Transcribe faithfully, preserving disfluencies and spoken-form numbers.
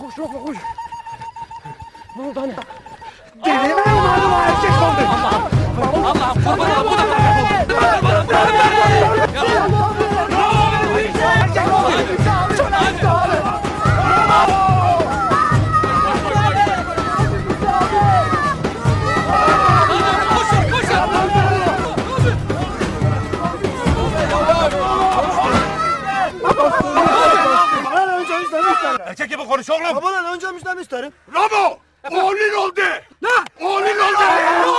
Koş yok koş. Ne oldu anne? Delirme umarım erkek oldu. Allah'ım Allah'ım kurban olayım bu da Erkek gibi konuş oğlum. Babadan önce müjde isterim. Ramo! Oğlun oldu. Ne? Oğlun oldu.